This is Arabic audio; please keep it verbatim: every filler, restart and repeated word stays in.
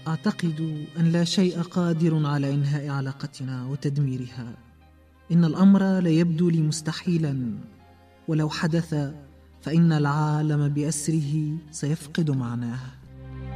أعتقد أن لا شيء قادر على إنهاء علاقتنا وتدميرها. إن الأمر لا يبدو لي مستحيلا، ولو حدث فإن العالم بأسره سيفقد معناه.